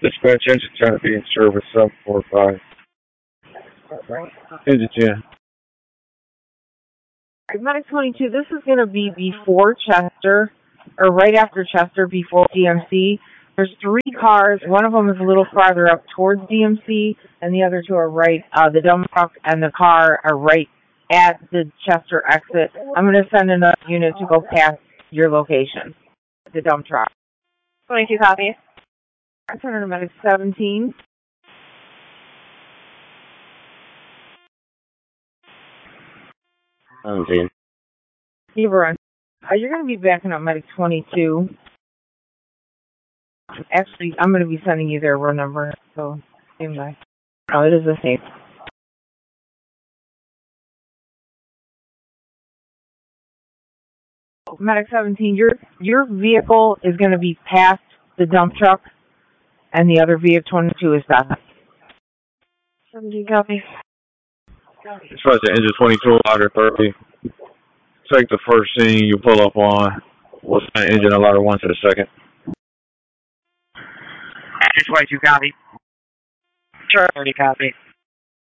Dispatch engine 10 be in service 745. Engine 10. Medic 22, this is going to be before Chester, or right after Chester, before DMC. There's 3 cars. One of them is a little farther up towards DMC, and the other 2 are right. The dump truck and the car are right at the Chester exit. I'm going to send another unit to go past your location, the dump truck. 22 copies. I'm turning to Medic 17. You're going to be backing up Medic 22. Actually, I'm going to be sending you their row number, so same guy. Oh, it is the same. Medic 17, your vehicle is going to be past the dump truck, and the other vehicle 22 is back. 17 copies. Dispatch engine 22, ladder 30. Take the first scene you pull up on. We'll send engine and ladder 1 to the second. 22 copy. Sure, 30 copy.